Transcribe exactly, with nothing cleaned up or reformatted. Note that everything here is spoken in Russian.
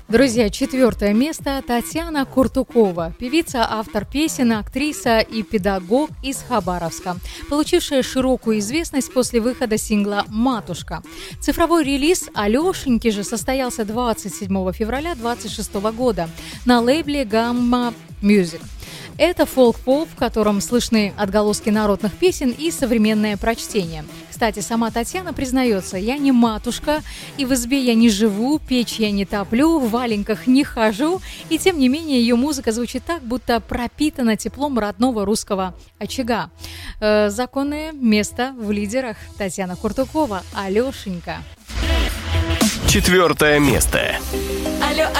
Друзья, четвертое место. Татьяна Куртукова, певица, автор песен, актриса и педагог из Хабаровска, получившая широкую известность после выхода сингла «Матушка». Цифровой релиз «Алешеньки» же состоялся двадцать седьмого февраля двадцать шестого года на лейбле «Гамма Мьюзик». Это фолк-поп, в котором слышны отголоски народных песен и современное прочтение. Кстати, сама Татьяна признается: «Я не матушка, и в избе я не живу, печь я не топлю, в валенках не хожу». И тем не менее ее музыка звучит так, будто пропитана теплом родного русского очага. Э, законное место в лидерах. Татьяна Куртукова, «Алешенька». Четвертое место. Алло,